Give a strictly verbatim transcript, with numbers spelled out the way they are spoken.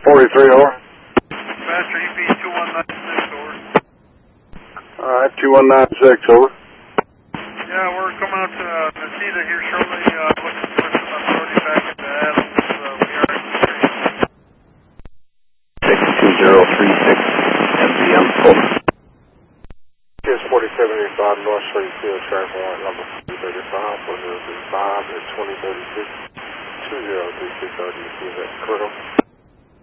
forty-three, over. Master E P two one nine six, over. Alright, two one nine six, over. Yeah, we're coming up to uh, Necedah here shortly, uh, looking for some authority back into Adams. Uh, we are in the street. six two zero three six M V M, over. It's forty-seven eighty-five North Street Field, track one, number two thirty-five, four zero three five, and twenty thirty-six, two zero three six, R D C, that's critical.